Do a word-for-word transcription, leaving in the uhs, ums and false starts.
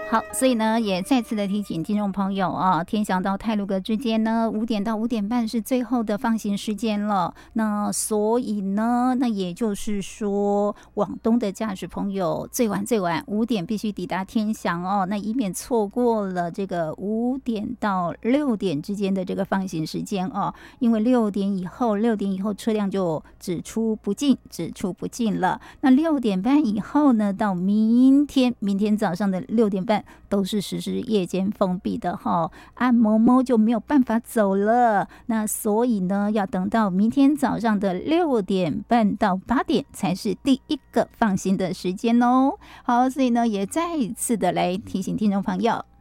好，所以呢，也再次的提醒听众朋友啊，天祥到太鲁阁之间呢，五点到五点半是最后的放行时间了。那所以呢，那也就是说，往东的驾驶朋友最晚最晚五点必须抵达天祥哦，那以免错过了这个五点到六点之间的这个放行时间哦。因为六点以后，六点以后车辆就只出不进，只出不进了。那六点半以后呢，到明天，明天早上的六点半。都是实施夜间封闭的哈，啊某某就没有办法走了。那所以呢，要等到明天早上的六点半到八点才是第一个放行的时间哦。好，所以呢，也再一次的来提醒听众朋友，